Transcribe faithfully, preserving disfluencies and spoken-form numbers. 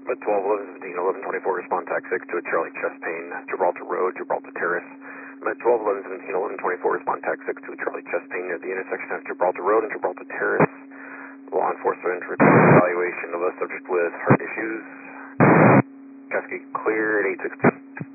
Met twelve, eleven, seventeen, eleven, twenty-four, respond tax six to a Charlie chest pain, Gibraltar Road, Gibraltar Terrace. Met twelve, eleven, seventeen, eleven, twenty-four, respond tax six to a Charlie chest pain near the intersection of Gibraltar Road and Gibraltar Terrace. Law enforcement reports evaluation of a subject with heart issues. Cascade cleared, eight six two.